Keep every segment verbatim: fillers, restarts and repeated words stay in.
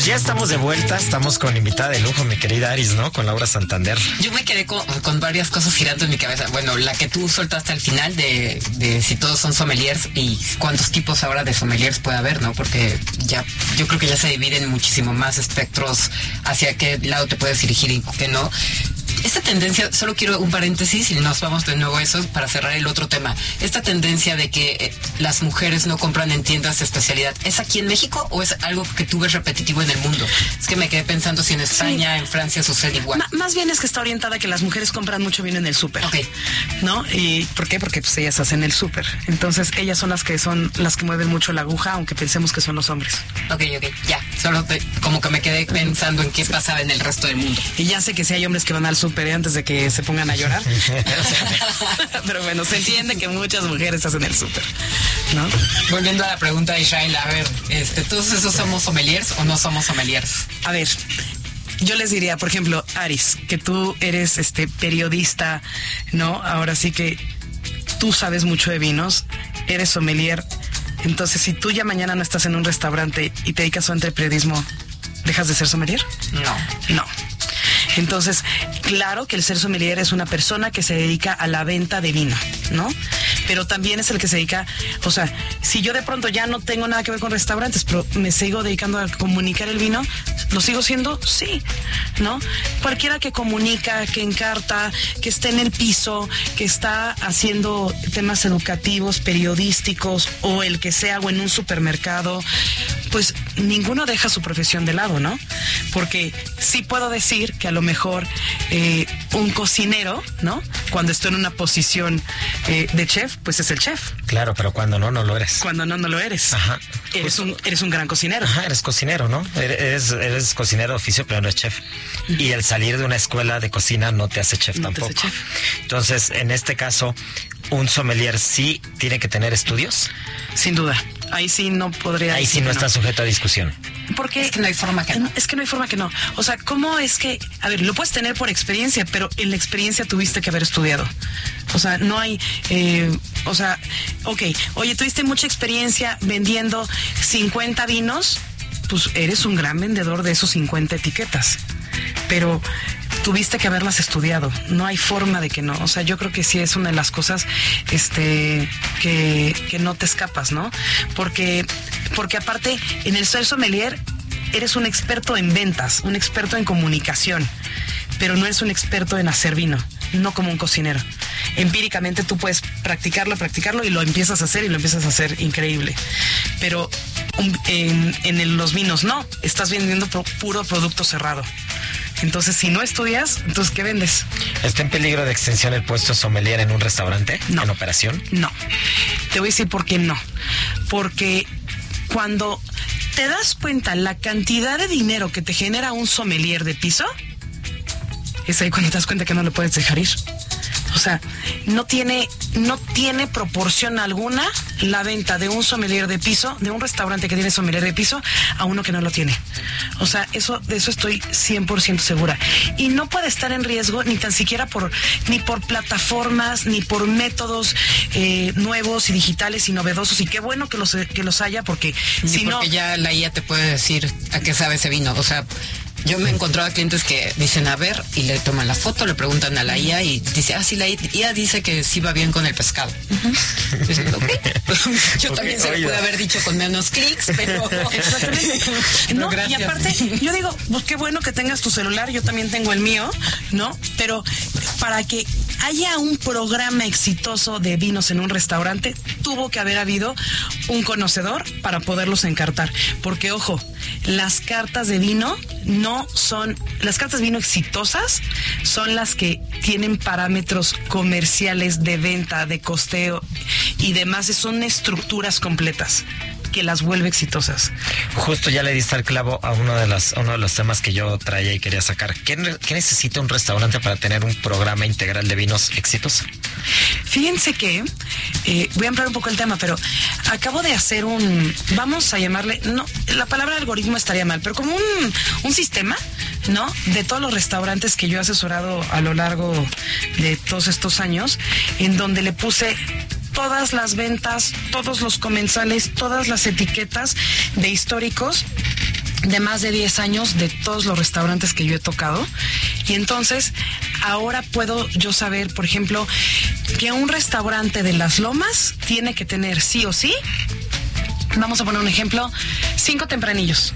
Pues ya estamos de vuelta, estamos con invitada de lujo, mi querida Aris, ¿no? Con Laura Santander. Yo me quedé con, con varias cosas girando en mi cabeza. Bueno, la que tú soltaste al final de, de si todos son sommeliers y cuántos tipos ahora de sommeliers puede haber, ¿no? Porque ya, yo creo que ya se dividen muchísimo más espectros hacia qué lado te puedes dirigir y qué no. Esta tendencia, solo quiero un paréntesis y nos vamos de nuevo a eso para cerrar el otro tema. Esta tendencia de que eh, las mujeres no compran en tiendas de especialidad, ¿es aquí en México o es algo que tú ves repetitivo en el mundo? Es que me quedé pensando si en España, sí. en Francia sucede igual. M- más bien es que está orientada a que las mujeres compran mucho vino en el súper. Ok. ¿No? ¿Y por qué? Porque pues ellas hacen el súper. Entonces ellas son las que son las que mueven mucho la aguja, aunque pensemos que son los hombres. Ok, ok, ya. Solo te, como que me quedé pensando en qué pasaba en el resto del mundo. Y ya sé que si hay hombres que van al súper antes de que se pongan a llorar. Pero bueno, se entiende que muchas mujeres hacen el súper, ¿no? Volviendo a la pregunta de Israel, a ver, este, ¿todos esos somos sommeliers o no somos sommeliers? A ver, yo les diría, por ejemplo, Aris, que tú eres este periodista, ¿no? Ahora sí que tú sabes mucho de vinos, eres sommelier. Entonces, si tú ya mañana no estás en un restaurante y te dedicas solamente al periodismo, ¿dejas de ser sommelier? No. No. Entonces, claro que el ser sommelier es una persona que se dedica a la venta de vino, ¿no? Pero también es el que se dedica, o sea, si yo de pronto ya no tengo nada que ver con restaurantes, pero me sigo dedicando a comunicar el vino, ¿lo sigo siendo? Sí, ¿no? Cualquiera que comunica, que encarta, que esté en el piso, que está haciendo temas educativos, periodísticos, o el que sea, o en un supermercado, pues ninguno deja su profesión de lado, ¿no? Porque sí puedo decir que a lo mejor eh, un cocinero, ¿no? Cuando estoy en una posición eh, de chef, pues es el chef. Claro, pero cuando no, no lo eres. Cuando no, no lo eres. Ajá. Eres un, eres un gran cocinero. Ajá, eres cocinero, ¿no? Eres, eres cocinero de oficio, pero no eres chef. Uh-huh. Y el salir de una escuela de cocina no te hace chef no tampoco. Te hace chef. Entonces, en este caso, un sommelier sí tiene que tener estudios. Sin duda. Ahí sí no podría. Ahí sí no, no está sujeto a discusión. Porque es que no hay forma que no. Es que no hay forma que no. O sea, ¿cómo es que, a ver, lo puedes tener por experiencia, pero en la experiencia tuviste que haber estudiado? O sea, no hay, eh, o sea, ok, oye, tuviste mucha experiencia vendiendo cincuenta vinos, pues eres un gran vendedor de esos cincuenta etiquetas. Pero tuviste que haberlas estudiado, no hay forma de que no, o sea, yo creo que sí es una de las cosas este que, que no te escapas, ¿no? Porque, porque aparte, en el ser sommelier eres un experto en ventas, un experto en comunicación, pero no eres un experto en hacer vino, no como un cocinero. Empíricamente tú puedes practicarlo, practicarlo y lo empiezas a hacer y lo empiezas a hacer increíble. Pero un, en, en el, los vinos no, estás vendiendo pro, puro producto cerrado. Entonces, si no estudias, entonces, ¿qué vendes? ¿Está en peligro de extensión el puesto sommelier en un restaurante? No. ¿En operación? No. Te voy a decir por qué no. Porque cuando te das cuenta la cantidad de dinero que te genera un sommelier de piso, es ahí cuando te das cuenta que no lo puedes dejar ir. O sea, no tiene, no tiene proporción alguna la venta de un sommelier de piso, de un restaurante que tiene sommelier de piso, a uno que no lo tiene. O sea, eso, de eso estoy cien por ciento segura. Y no puede estar en riesgo ni tan siquiera por, ni por plataformas, ni por métodos eh, nuevos y digitales y novedosos. Y qué bueno que los, que los haya, porque ni si porque no... Porque ya la I A te puede decir a qué sabe ese vino. O sea... Yo me he encontrado a clientes que dicen, a ver, y le toman la foto, le preguntan a la I A y dice, ah, sí, la I A dice que sí va bien con el pescado. Uh-huh. Dicen, okay. Yo okay, también se lo pude haber dicho con menos clics, pero... no, no, y aparte, yo digo, pues qué bueno que tengas tu celular, yo también tengo el mío, ¿no? Pero para que haya un programa exitoso de vinos en un restaurante, tuvo que haber habido un conocedor para poderlos encartar. Porque, ojo, las cartas de vino no son, las cartas de vino exitosas son las que tienen parámetros comerciales de venta, de costeo y demás, son estructuras completas que las vuelve exitosas. Justo ya le diste al clavo a uno de las, uno de los temas que yo traía y quería sacar. ¿Qué, qué necesita un restaurante para tener un programa integral de vinos exitoso? Fíjense que, eh, voy a ampliar un poco el tema, pero acabo de hacer un, vamos a llamarle, no, la palabra algoritmo estaría mal, pero como un, un sistema, ¿no? De todos los restaurantes que yo he asesorado a lo largo de todos estos años, en donde le puse todas las ventas, todos los comensales, todas las etiquetas de históricos de más de diez años de todos los restaurantes que yo he tocado, y entonces ahora puedo yo saber, por ejemplo, que un restaurante de Las Lomas tiene que tener sí o sí, vamos a poner un ejemplo, cinco tempranillos,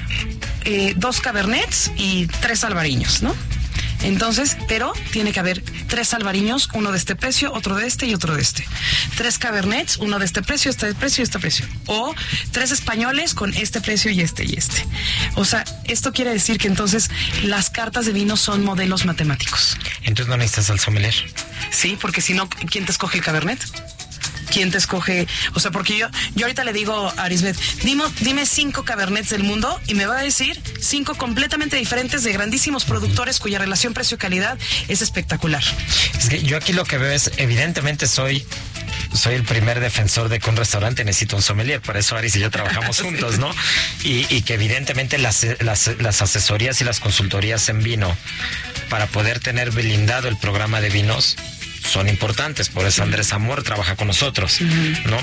eh, dos cabernets y tres albariños, ¿no? Entonces, pero tiene que haber tres albariños, uno de este precio, otro de este y otro de este. Tres cabernets, uno de este precio, este precio y este precio. O tres españoles con este precio y este y este. O sea, esto quiere decir que entonces las cartas de vino son modelos matemáticos. Entonces no necesitas al sommelier. Sí, porque si no, ¿quién te escoge el cabernet? ¿Quién te escoge? O sea, porque yo yo ahorita le digo a Arisbeth, dime, dime cinco cabernets del mundo y me va a decir cinco completamente diferentes de grandísimos productores cuya relación precio-calidad es espectacular. Es que yo aquí lo que veo es, evidentemente soy... soy el primer defensor de que un restaurante necesita un sommelier, por eso Aris y yo trabajamos juntos, ¿no? Y, y que evidentemente las, las, las asesorías y las consultorías en vino para poder tener blindado el programa de vinos son importantes, por eso Andrés Amor trabaja con nosotros, ¿no?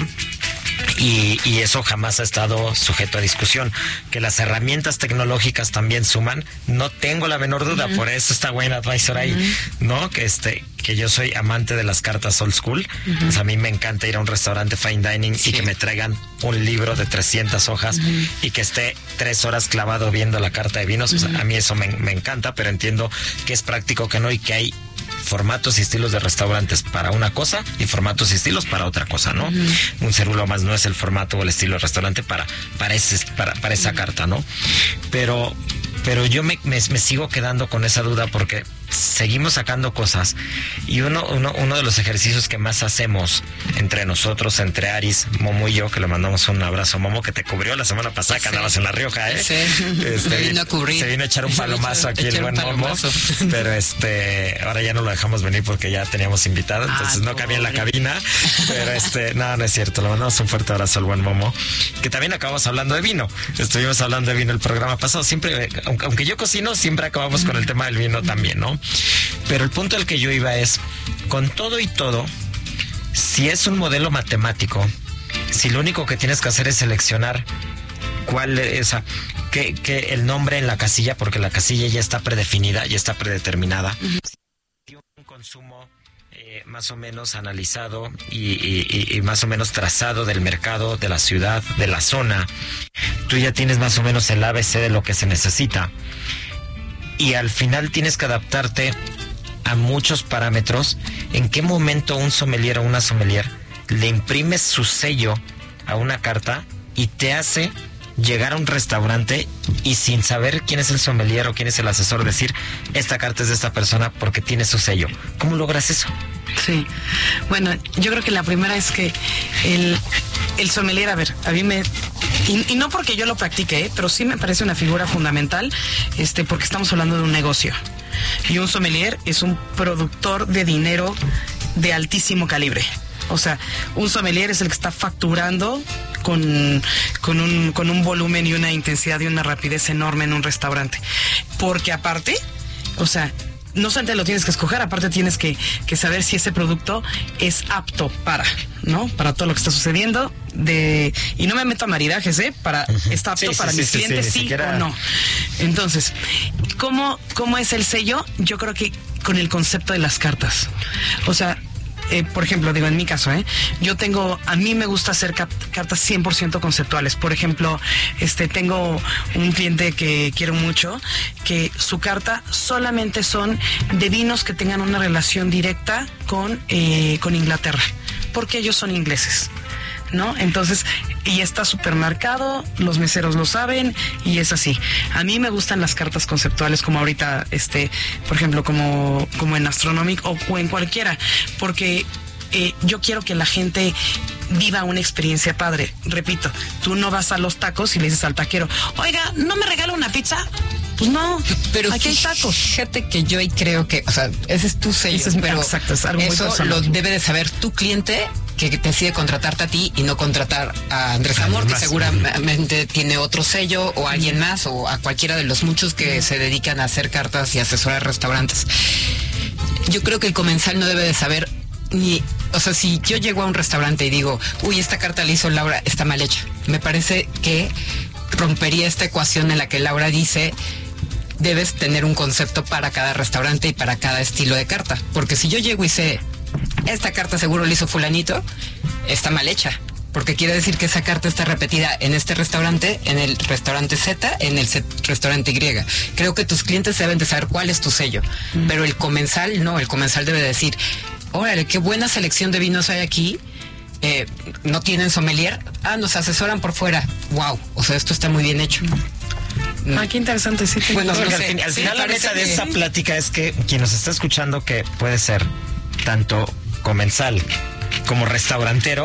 Y, y eso jamás ha estado sujeto a discusión. Que las herramientas tecnológicas también suman, no tengo la menor duda, uh-huh. Por eso está Wine Advisor ahí, uh-huh. ¿No? Que este, que yo soy amante de las cartas old school, uh-huh. O sea, a mí me encanta ir a un restaurante fine dining, sí. Y que me traigan un libro de trescientas hojas, uh-huh. Y que esté tres horas clavado viendo la carta de vinos, uh-huh. O sea, a mí eso me, me encanta, pero entiendo que es práctico que no, y que hay formatos y estilos de restaurantes para una cosa y formatos y estilos para otra cosa, ¿no? Uh-huh. Un Cerúlo más no es el formato o el estilo de restaurante para para ese, para, para esa uh-huh. carta, ¿no? Pero pero yo me, me, me sigo quedando con esa duda porque seguimos sacando cosas y uno, uno, uno de los ejercicios que más hacemos entre nosotros, entre Aris, Momo y yo, que le mandamos un abrazo, Momo, que te cubrió la semana pasada que sí. Andabas en La Rioja, ¿eh? Sí, este, vino a cubrir. Se vino a echar un palomazo aquí el buen Momo, pero este, ahora ya no lo dejamos venir porque ya teníamos invitado, entonces ah, no cabía en la cabina, pero este, no, no es cierto, le mandamos un fuerte abrazo al buen Momo, que también acabamos hablando de vino, estuvimos hablando de vino el programa pasado, siempre, aunque, aunque yo cocino, siempre acabamos con el tema del vino también, ¿no? Pero el punto al que yo iba es, con todo y todo, si es un modelo matemático, si lo único que tienes que hacer es seleccionar cuál es, que, que el nombre en la casilla, porque la casilla ya está predefinida, ya está predeterminada, uh-huh. Un consumo eh, más o menos analizado y, y, y más o menos trazado del mercado, de la ciudad, de la zona, tú ya tienes más o menos el A B C de lo que se necesita. Y al final tienes que adaptarte a muchos parámetros. ¿En qué momento un sommelier o una sommelier le imprimes su sello a una carta y te hace llegar a un restaurante y sin saber quién es el sommelier o quién es el asesor decir, esta carta es de esta persona porque tiene su sello? ¿Cómo logras eso? Sí, bueno, yo creo que la primera es que el, el sommelier, a ver, a mí me... Y, y no porque yo lo practique, ¿eh? Pero sí me parece una figura fundamental, este, porque estamos hablando de un negocio. Y un sommelier es un productor de dinero de altísimo calibre. O sea, un sommelier es el que está facturando con, con, un, con un volumen y una intensidad y una rapidez enorme en un restaurante. Porque aparte, o sea, no solamente lo tienes que escoger, aparte tienes que, que saber si ese producto es apto para, ¿no? Para todo lo que está sucediendo. De, y no me meto a maridajes, ¿eh? Para, uh-huh. Está apto sí, para sí, mis sí, clientes, sí, sí, sí siquiera... o no. Entonces, ¿cómo, ¿cómo es el sello? Yo creo que con el concepto de las cartas. O sea, Eh, por ejemplo, digo, en mi caso, ¿eh? Yo tengo, a mí me gusta hacer cap- cartas cien por ciento conceptuales. Por ejemplo, este, tengo un cliente que quiero mucho, que su carta solamente son de vinos que tengan una relación directa con, eh, con Inglaterra, porque ellos son ingleses, ¿no? Entonces, y está supermercado, los meseros lo saben, y es así. A mí me gustan las cartas conceptuales, como ahorita, este, por ejemplo, como, como en Astronomic o, o en cualquiera, porque eh, yo quiero que la gente viva una experiencia padre. Repito, tú no vas a los tacos y le dices al taquero, oiga, ¿no me regala una pizza? Pues no, pero aquí hay tacos. Fíjate que yo ahí creo que, o sea, ese es tu sello, es, pero exacto, es algo eso muy lo debe de saber tu cliente, que decide contratarte a ti y no contratar a Andrés Amor, que seguramente tiene otro sello, o a alguien más, o a cualquiera de los muchos que se dedican a hacer cartas y asesorar restaurantes. Yo creo que el comensal no debe de saber ni, o sea, si yo llego a un restaurante y digo, uy, esta carta la hizo Laura, está mal hecha. Me parece que rompería esta ecuación en la que Laura dice, debes tener un concepto para cada restaurante y para cada estilo de carta. Porque si yo llego y sé, esta carta seguro la hizo fulanito, está mal hecha. Porque quiere decir que esa carta está repetida en este restaurante, en el restaurante Z, en el restaurante Y. Creo que tus clientes deben de saber cuál es tu sello. Mm. Pero el comensal no, el comensal debe decir, órale, qué buena selección de vinos hay aquí. Eh, no tienen sommelier. Ah, nos asesoran por fuera. Wow, o sea, esto está muy bien hecho. Mm. Ah, qué interesante, sí. Que bueno, no no sé. al, fin, al sí, final la meta de que... esta plática es que quien nos está escuchando, que puede ser tanto comensal como restaurantero,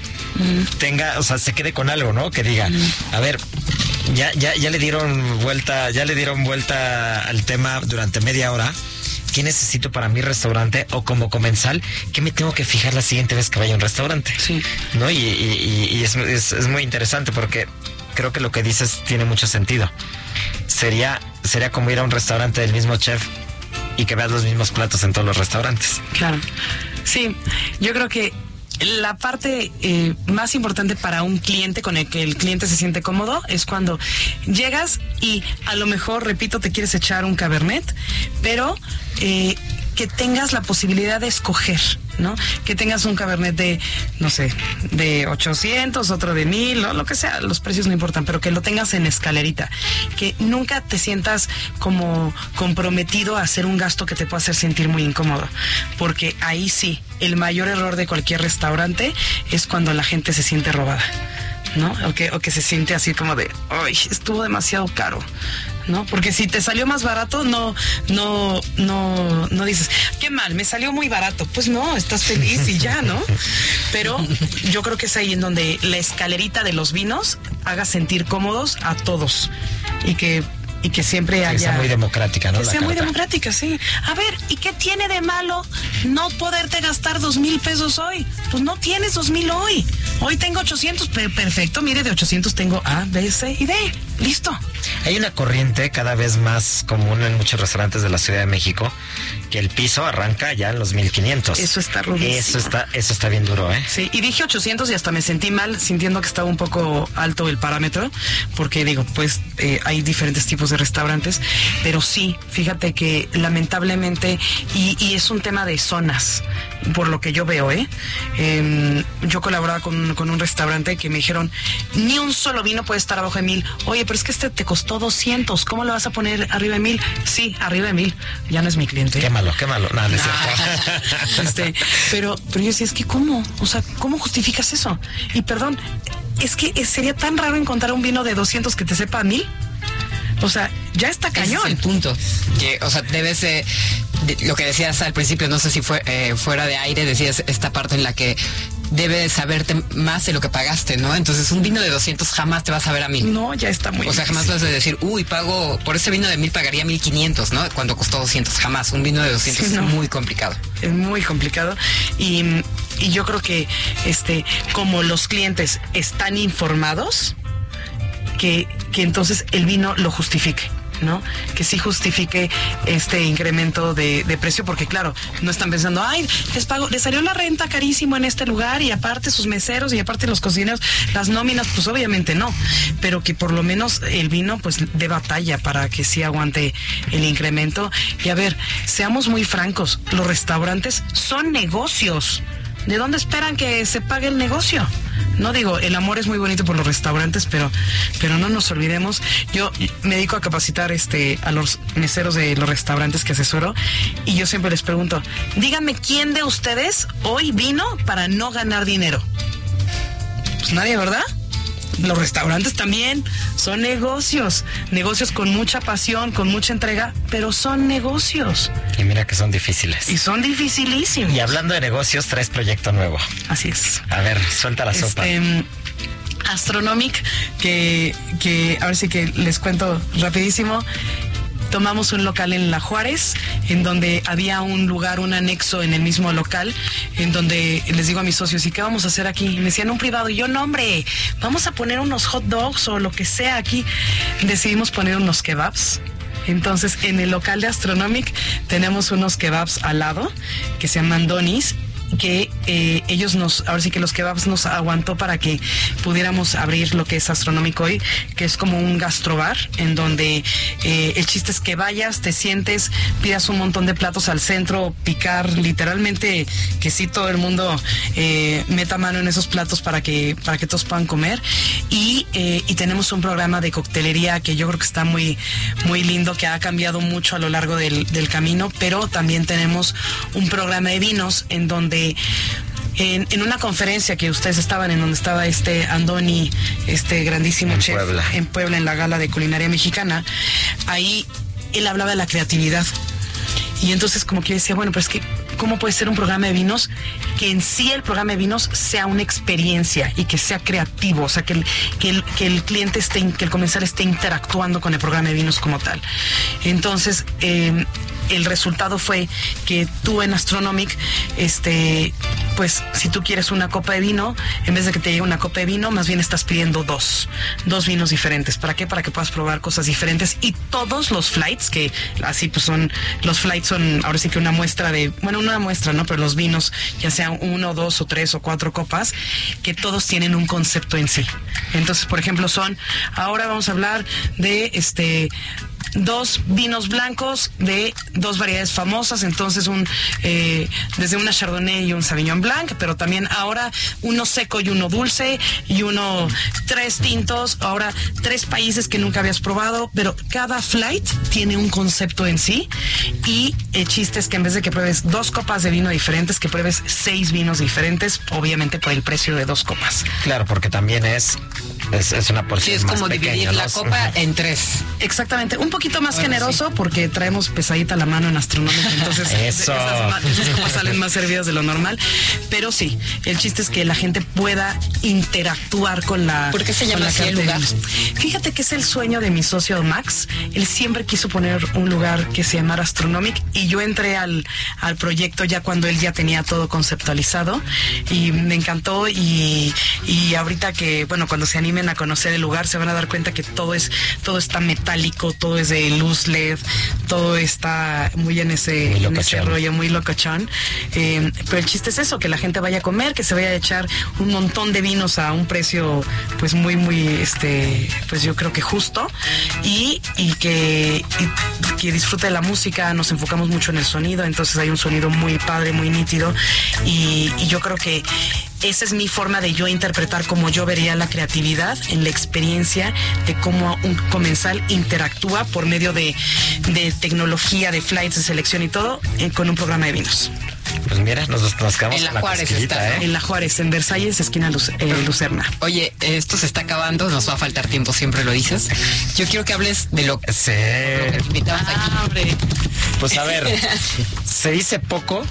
Mm. tenga, o sea, se quede con algo, ¿no? Que diga, mm. a ver, ya, ya, ya le dieron vuelta, ya le dieron vuelta al tema durante media hora. ¿Qué necesito para mi restaurante? O como comensal, ¿qué me tengo que fijar la siguiente vez que vaya a un restaurante? Sí. ¿No? Y, y, y es, es, es muy interesante porque creo que lo que dices tiene mucho sentido. Sería, sería como ir a un restaurante del mismo chef y que veas los mismos platos en todos los restaurantes. Claro. Sí, yo creo que la parte eh, más importante para un cliente con el que el cliente se siente cómodo es cuando llegas y a lo mejor, repito, te quieres echar un cabernet, pero eh, que tengas la posibilidad de escoger, ¿no? Que tengas un cabernet de, no sé, de ochocientos, otro de mil, o lo que sea, los precios no importan, pero que lo tengas en escalerita, que nunca te sientas como comprometido a hacer un gasto que te pueda hacer sentir muy incómodo, porque ahí sí, el mayor error de cualquier restaurante es cuando la gente se siente robada, ¿no? O que, o que se siente así como de, ¡ay, estuvo demasiado caro! ¿No? Porque si te salió más barato, no, no, no, no dices, qué mal, me salió muy barato. Pues no, estás feliz y ya, ¿no? Pero yo creo que es ahí en donde la escalerita de los vinos haga sentir cómodos a todos y que y que siempre haya... Que sea muy democrática, ¿no? Que la sea carta. muy democrática, sí. A ver, ¿y qué tiene de malo no poderte gastar dos mil pesos hoy? Pues no tienes dos mil hoy. Hoy tengo ochocientos, perfecto, mire, de ochocientos tengo A, B, C y D. Listo. Hay una corriente cada vez más común en muchos restaurantes de la Ciudad de México, que el piso arranca ya en los mil quinientos. Eso está rudísimo. Eso está, eso está bien duro, ¿eh? Sí, y dije ochocientos y hasta me sentí mal, sintiendo que estaba un poco alto el parámetro, porque digo, pues eh, hay diferentes tipos de restaurantes, pero sí, fíjate que lamentablemente, y, y es un tema de zonas, por lo que yo veo, ¿eh? eh yo colaboraba con, con un restaurante que me dijeron, ni un solo vino puede estar abajo de mil. Oye, pero es que este te costó doscientos, ¿cómo lo vas a poner arriba de mil? Sí, arriba de mil, ya no es mi cliente. Qué malo, qué malo, no, no es cierto. este, pero, pero yo decía, es que ¿cómo? O sea, ¿cómo justificas eso? Y perdón, es que sería tan raro encontrar un vino de doscientos que te sepa a mil. O sea, ya está cañón. Ese es el punto. Que, o sea, debes eh, de, lo que decías al principio, no sé si fue eh, fuera de aire, decías esta parte en la que debes saberte más de lo que pagaste, ¿no? Entonces, un vino de doscientos jamás te va a saber a mil. No, ya está muy... O sea, jamás vas a decir, uy, pago, por ese vino de mil pagaría mil quinientos, ¿no? Cuando costó doscientos, jamás. Un vino de doscientos sí, no. Es muy complicado. Es muy complicado. Y, y yo creo que, este, como los clientes están informados, que, que entonces el vino lo justifique, ¿no? Que sí justifique este incremento de, de precio, porque claro, no están pensando, ay, les pago, les salió la renta carísimo en este lugar y aparte sus meseros y aparte los cocineros, las nóminas, pues obviamente no, pero que por lo menos el vino pues dé batalla para que sí aguante el incremento. Y a ver, seamos muy francos, los restaurantes son negocios. ¿De dónde esperan que se pague el negocio? No digo, el amor es muy bonito por los restaurantes, pero, pero no nos olvidemos. Yo me dedico a capacitar este a los meseros de los restaurantes que asesoro y yo siempre les pregunto, díganme quién de ustedes hoy vino para no ganar dinero. Pues nadie, ¿verdad? Los restaurantes también son negocios, negocios con mucha pasión, con mucha entrega, pero son negocios. Y mira que son difíciles. Y son dificilísimos. Y hablando de negocios, traes proyecto nuevo. Así es. A ver, suelta la este, sopa. Astronomic, que, que ahora sí que les cuento rapidísimo. Tomamos un local en La Juárez, en donde había un lugar, un anexo en el mismo local, en donde les digo a mis socios, ¿y qué vamos a hacer aquí? Y me decían, un privado. Y yo, no, hombre, vamos a poner unos hot dogs o lo que sea aquí. Decidimos poner unos kebabs. Entonces, en el local de Astronomic tenemos unos kebabs al lado, que se llaman Donis, que eh, ellos nos, ahora sí que los kebabs nos aguantó para que pudiéramos abrir lo que es Astronomic hoy, que es como un gastrobar, en donde eh, el chiste es que vayas, te sientes, pidas un montón de platos al centro, picar, literalmente que sí todo el mundo eh, meta mano en esos platos para que, para que todos puedan comer. Y, eh, y tenemos un programa de coctelería que yo creo que está muy, muy lindo, que ha cambiado mucho a lo largo del, del camino, pero también tenemos un programa de vinos en donde En, en una conferencia que ustedes estaban, en donde estaba este Andoni, este grandísimo en chef Puebla. en Puebla, en la gala de culinaria mexicana, ahí él hablaba de la creatividad. Y entonces como que yo decía, bueno, pero es que ¿cómo puede ser un programa de vinos que en sí el programa de vinos sea una experiencia y que sea creativo? O sea, que el, que el, que el cliente esté, que el comensal esté interactuando con el programa de vinos como tal. Entonces, eh, el resultado fue que tú en Astronomic, este, pues si tú quieres una copa de vino, en vez de que te llegue una copa de vino, más bien estás pidiendo dos, dos vinos diferentes. ¿Para qué? Para que puedas probar cosas diferentes. Y todos los flights, que así pues son, los flights son ahora sí que una muestra de, bueno, una muestra, ¿no? Pero los vinos, ya sean uno, dos o tres o cuatro copas, que todos tienen un concepto en sí. Entonces, por ejemplo, son, ahora vamos a hablar de este dos vinos blancos de dos variedades famosas, entonces un eh, desde una Chardonnay y un Sauvignon Blanc, pero también ahora uno seco y uno dulce, y uno tres tintos, ahora tres países que nunca habías probado, pero cada flight tiene un concepto en sí, y el chiste es que en vez de que pruebes dos copas de vino diferentes, que pruebes seis vinos diferentes, obviamente por el precio de dos copas. Claro, porque también es es, es una porción sí, es más como pequeña, dividir ¿no? la copa en tres. Exactamente, un poquito más bueno, generoso sí. porque traemos pesadita la mano en Astronómico, entonces Eso. esas, esas copas salen más servidas de lo normal, pero sí, el chiste es que la gente pueda interactuar con la ¿Por qué se con llama la así el carta de lugar? vinos. Fíjate que es el sueño de mi socio Max, él siempre quiso poner un lugar que se llamara Astronomic, y yo entré al, al proyecto ya cuando él ya tenía todo conceptualizado, y me encantó, y, y ahorita que, bueno, cuando se animen a conocer el lugar se van a dar cuenta que todo es, todo está metálico, todo es de luz L E D, todo está muy en ese, muy en ese rollo, muy locochón. Eh, pero el chiste es eso, que la gente vaya a comer, que se vaya a echar un montón de vinos a un precio pues muy, muy, este, pues yo creo que justo, y, y que, y, que disfrute de la música. Nos enfocamos mucho en el sonido, entonces hay un sonido muy padre, muy nítido, y, y yo creo que esa es mi forma de yo interpretar cómo yo vería la creatividad en la experiencia de cómo un comensal interactúa por medio de, de tecnología, de flights, de selección y todo, eh, con un programa de vinos. Pues mira, nos, nos quedamos En la con la Juárez cosquillita, está, ¿no? ¿eh? En la Juárez, en Versalles, esquina Luz, eh, Lucerna. Oye, esto se está acabando, nos va a faltar tiempo, siempre lo dices. Yo quiero que hables de lo que Sí. te invitamos aquí. Ah, hombre. Pues a ver, se dice poco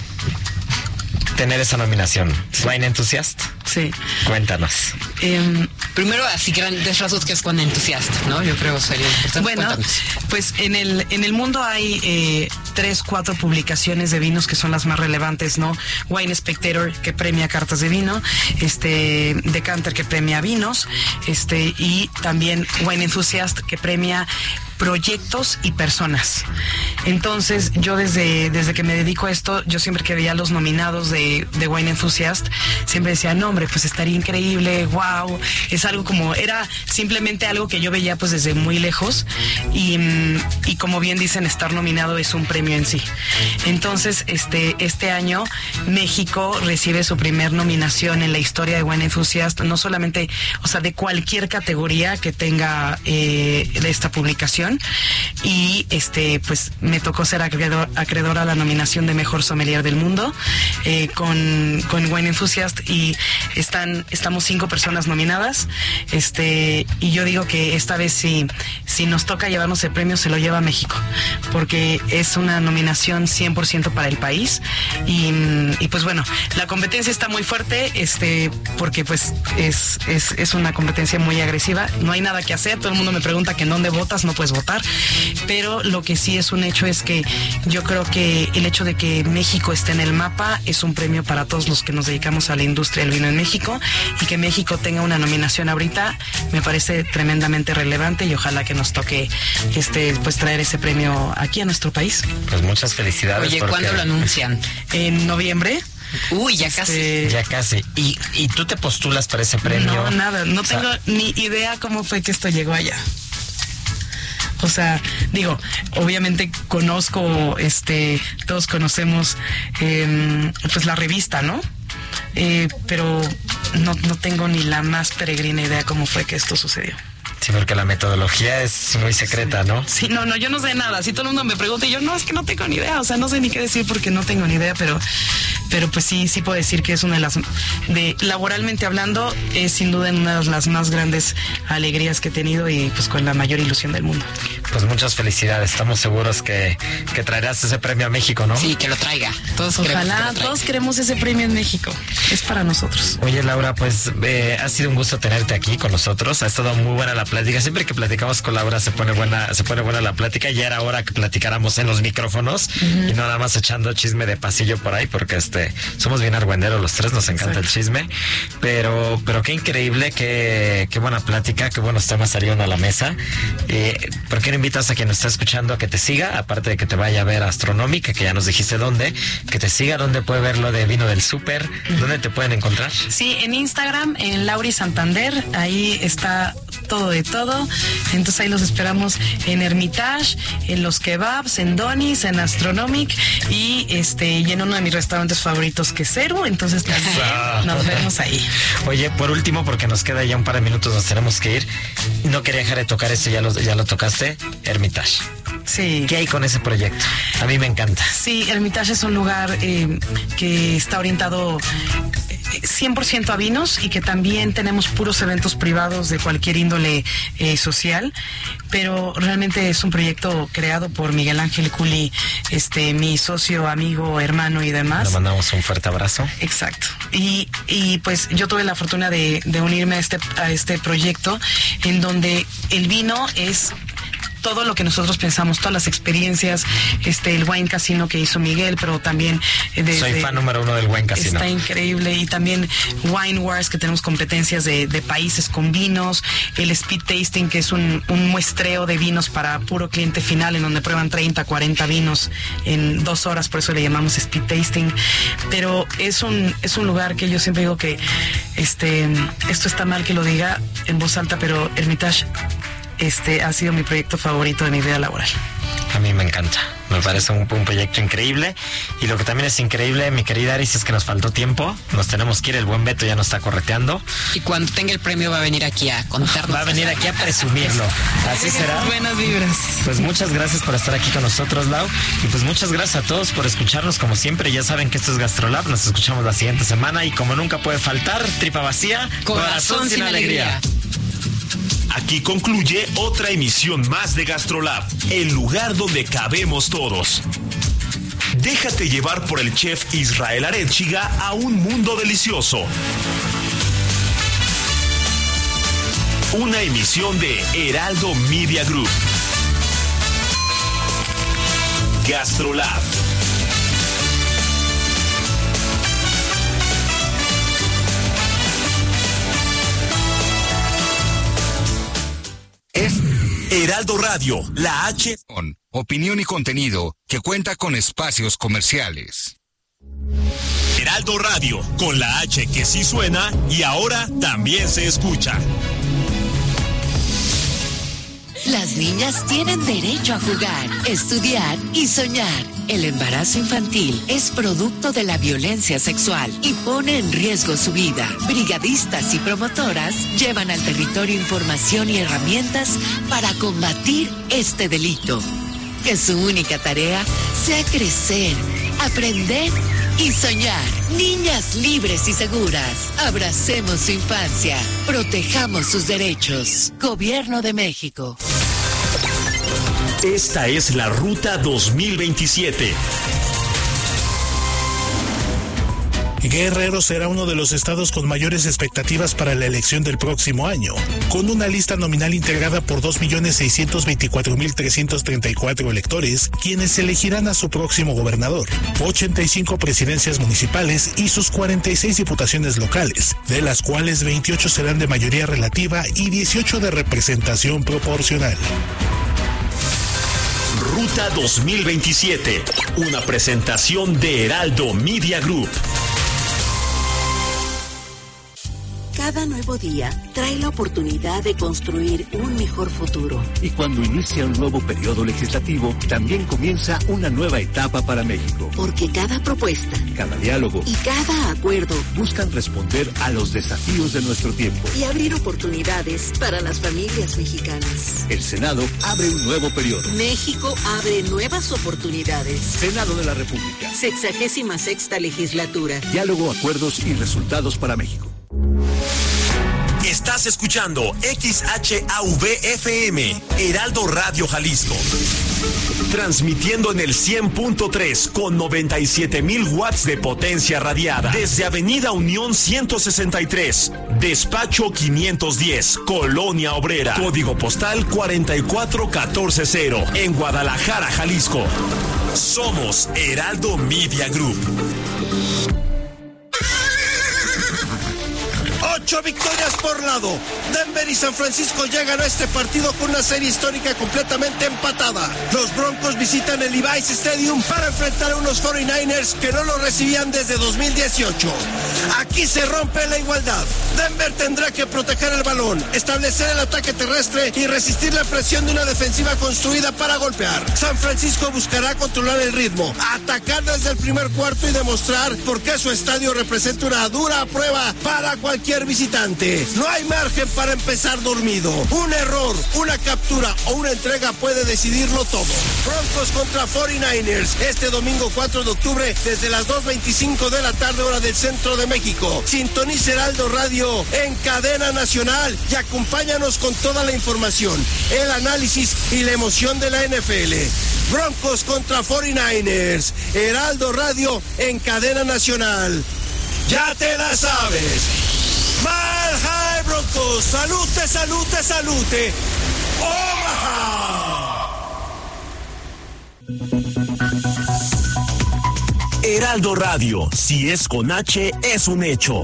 tener esa nominación. Wine Enthusiast, Sí. cuéntanos. Em, Primero, así grandes rasgos, que es con entusiasta, ¿no? Yo creo que sería importante. Bueno, Cuéntanos. pues en el en el mundo hay eh, tres, cuatro publicaciones de vinos que son las más relevantes, ¿no? Wine Spectator, que premia cartas de vino, este Decanter, que premia vinos, este y también Wine Enthusiast, que premia proyectos y personas. Entonces, yo desde, desde que me dedico a esto, yo siempre que veía los nominados de, de Wine Enthusiast, siempre decía, no hombre, pues estaría increíble, wow, es algo como, era simplemente algo que yo veía pues desde muy lejos, y, y como bien dicen, estar nominado es un premio en sí. Entonces, este, este año México recibe su primer nominación en la historia de Wine Enthusiast, no solamente, o sea, de cualquier categoría que tenga eh, de esta publicación. Y este pues me tocó ser acreedor, acreedor a la nominación de mejor sommelier del mundo eh, con, con Wine Enthusiast, y están estamos cinco personas nominadas, este y yo digo que esta vez si, si nos toca llevarnos el premio, se lo lleva México, porque es una nominación cien por ciento para el país, y, y pues bueno, la competencia está muy fuerte, este porque pues es, es, es una competencia muy agresiva, no hay nada que hacer, todo el mundo me pregunta que en dónde votas, no puedes votar, pero lo que sí es un hecho es que yo creo que el hecho de que México esté en el mapa es un premio para todos los que nos dedicamos a la industria del vino en México, y que México tenga una nominación ahorita me parece tremendamente relevante, y ojalá que nos toque este pues traer ese premio aquí a nuestro país. Pues muchas felicidades. Oye, porque... ¿cuándo lo anuncian? En noviembre. Uy, ya casi. Este, Ya casi. ¿Y, y tú te postulas para ese premio? No, nada, no O sea, tengo ni idea cómo fue que esto llegó allá. O sea, digo, obviamente conozco, este, todos conocemos, eh, pues la revista, ¿no? Eh, pero no, no tengo ni la más peregrina idea cómo fue que esto sucedió. Sí, porque la metodología es muy secreta, ¿no? Sí, no, no, yo no sé nada. Si todo el mundo me pregunta, y yo no, es que no tengo ni idea. O sea, no sé ni qué decir porque no tengo ni idea, pero, pero pues sí, sí puedo decir que es una de las, de laboralmente hablando, es sin duda una de las más grandes alegrías que he tenido y pues con la mayor ilusión del mundo. Pues muchas felicidades. Estamos seguros que, que traerás ese premio a México, ¿no? Sí, que lo traiga. Todos queremos que Ojalá, lo traiga. todos queremos ese premio en México. Es para nosotros. Oye, Laura, pues eh, ha sido un gusto tenerte aquí con nosotros. Ha estado muy buena la plática. Siempre que platicamos con Laura se pone buena, se pone buena la plática. Ya era hora que platicáramos en los micrófonos uh-huh. y no nada más echando chisme de pasillo por ahí, porque este somos bien argüenderos los tres, nos encanta Exacto. el chisme. Pero, pero qué increíble, qué, qué buena plática, qué buenos temas salieron a la mesa. Eh, ¿Por qué no invitas a quien nos está escuchando a que te siga? Aparte de que te vaya a ver a Astronómica, que ya nos dijiste dónde, que te siga, dónde puede ver lo de Vino del Súper, uh-huh. dónde te pueden encontrar. Sí, en Instagram, en Lauri Santander, ahí está todo de todo. Entonces ahí los esperamos en Hermitage, en los kebabs, en Donis, en Astronomic y este y en uno de mis restaurantes favoritos, que es Cero. Entonces también nos vemos ahí. Oye, por último, porque nos queda ya un par de minutos, nos tenemos que ir. No quería dejar de tocar esto, ya lo, ya lo tocaste, Hermitage. Sí. ¿Qué hay con ese proyecto? A mí me encanta. Sí, Hermitage es un lugar eh, que está orientado cien por ciento a vinos y que también tenemos puros eventos privados de cualquier índole eh, social, pero realmente es un proyecto creado por Miguel Ángel Culi, este, mi socio, amigo, hermano y demás. Le mandamos un fuerte abrazo. Exacto. Y, y pues yo tuve la fortuna de, de unirme a este, a este proyecto en donde el vino es todo lo que nosotros pensamos, todas las experiencias, este, el Wine Casino que hizo Miguel, pero también desde, soy fan número uno del Wine Casino. Está increíble. Y también Wine Wars, que tenemos competencias de, de países con vinos, el Speed Tasting, que es un, un muestreo de vinos para puro cliente final, en donde prueban treinta, cuarenta vinos en dos horas, por eso le llamamos Speed Tasting. Pero es un, es un lugar que yo siempre digo que este, esto está mal que lo diga en voz alta, pero Hermitage Este ha sido mi proyecto favorito de mi vida laboral. A mí me encanta, me parece un, un proyecto increíble. Y lo que también es increíble, mi querida Aris, es que nos faltó tiempo. Nos tenemos que ir, el buen Beto ya nos está correteando. Y cuando tenga el premio va a venir aquí a contarnos. Va a venir aquí a presumirlo. Así será. Buenas vibras. Pues muchas gracias por estar aquí con nosotros, Lau. Y pues muchas gracias a todos por escucharnos como siempre. Ya saben que esto es GastroLab, nos escuchamos la siguiente semana. Y como nunca puede faltar, tripa vacía, corazón, corazón sin, sin alegría. alegría. Aquí concluye otra emisión más de GastroLab, el lugar donde cabemos todos. Déjate llevar por el chef Israel Arechiga a un mundo delicioso. Una emisión de Heraldo Media Group. GastroLab. Es Heraldo Radio, la H. Opinión y contenido que cuenta con espacios comerciales. Heraldo Radio, con la H que sí suena y ahora también se escucha. Las niñas tienen derecho a jugar, estudiar y soñar. El embarazo infantil es producto de la violencia sexual y pone en riesgo su vida. Brigadistas y promotoras llevan al territorio información y herramientas para combatir este delito. Que su única tarea sea crecer, aprender y soñar. Niñas libres y seguras. Abracemos su infancia. Protejamos sus derechos. Gobierno de México. Esta es la Ruta dos mil veintisiete. Guerrero será uno de los estados con mayores expectativas para la elección del próximo año, con una lista nominal integrada por dos millones seiscientos veinticuatro mil trescientos treinta y cuatro electores, quienes elegirán a su próximo gobernador, ochenta y cinco presidencias municipales y sus cuarenta y seis diputaciones locales, de las cuales veintiocho serán de mayoría relativa y dieciocho de representación proporcional. Ruta dos mil veintisiete, una presentación de Heraldo Media Group. Cada nuevo día trae la oportunidad de construir un mejor futuro. Y cuando inicia un nuevo periodo legislativo, también comienza una nueva etapa para México. Porque cada propuesta, cada diálogo y cada acuerdo buscan responder a los desafíos de nuestro tiempo y abrir oportunidades para las familias mexicanas. El Senado abre un nuevo periodo. México abre nuevas oportunidades. Senado de la República. Sexagésima sexta legislatura. Diálogo, acuerdos y resultados para México. Estás escuchando X H A V F M, Heraldo Radio Jalisco. Transmitiendo en el cien punto tres con noventa y siete mil watts de potencia radiada. Desde Avenida Unión ciento sesenta y tres, Despacho quinientos diez, Colonia Obrera. Código postal cuarenta y cuatro catorce cero, en Guadalajara, Jalisco. Somos Heraldo Media Group. Ocho victorias por lado. Denver y San Francisco llegan a este partido con una serie histórica completamente empatada. Los Broncos visitan el Levi's Stadium para enfrentar a unos cuarenta y nueve ers que no lo recibían desde dos mil dieciocho. Aquí se rompe la igualdad. Denver tendrá que proteger el balón, establecer el ataque terrestre y resistir la presión de una defensiva construida para golpear. San Francisco buscará controlar el ritmo, atacar desde el primer cuarto y demostrar por qué su estadio representa una dura prueba para cualquier visitante. No hay margen para empezar dormido. Un error, una captura o una entrega puede decidirlo todo. Broncos contra cuarenta y nueve ers este domingo cuatro de octubre desde las dos veinticinco de la tarde hora del centro de México. Sintoniza Heraldo Radio en cadena nacional y acompáñanos con toda la información, el análisis y la emoción de la N F L. Broncos contra cuarenta y nueve ers. Heraldo Radio en cadena nacional. Ya te la sabes. Mal High Broncos, salute, salute, salute. Omaha. Heraldo Radio, si es con H, es un hecho.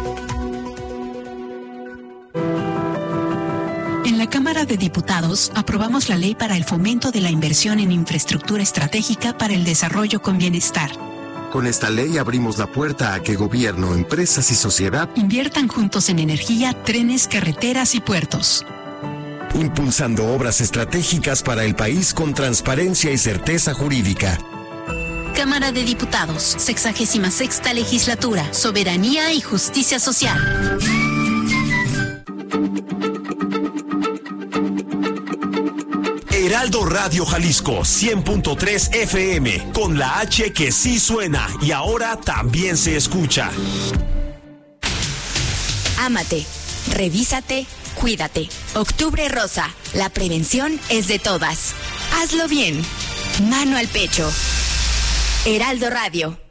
En la Cámara de Diputados aprobamos la ley para el fomento de la inversión en infraestructura estratégica para el desarrollo con bienestar. Con esta ley abrimos la puerta a que gobierno, empresas y sociedad inviertan juntos en energía, trenes, carreteras y puertos. Impulsando obras estratégicas para el país con transparencia y certeza jurídica. Cámara de Diputados, sexagésima sexta legislatura, soberanía y justicia social. Heraldo Radio Jalisco cien punto tres F M, con la H que sí suena y ahora también se escucha. Ámate, revísate, cuídate. Octubre Rosa, la prevención es de todas. Hazlo bien. Mano al pecho. Heraldo Radio.